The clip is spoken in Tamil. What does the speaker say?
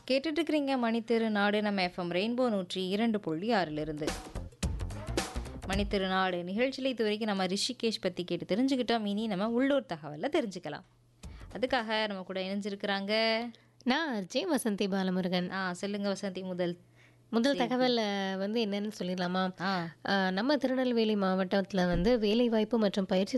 கேட்டுட்டு இருக்கிறீங்க மணித்திருநாடு நம்ம எஃப்எம் ரெயின்போ 102.6 மணித்திருநாடு நிகழ்ச்சியில் இது வரைக்கும் நம்ம ரிஷிகேஷ் பற்றி கேட்டு தெரிஞ்சுக்கிட்டோம். இனி நம்ம உள்ளூர் தகவலை தெரிஞ்சுக்கலாம். அதுக்காக நம்ம கூட இணைஞ்சிருக்கிறாங்க. நான் அர்ஜே வசந்தி பாலமுருகன். சொல்லுங்க வசந்தி. முதல் தகவல் வந்து என்னன்னு சொல்லிடலாமா? ஆ நம்ம திருநெல்வேலி மாவட்டத்தில் வந்து வேலைவாய்ப்பு மற்றும் பயிற்சி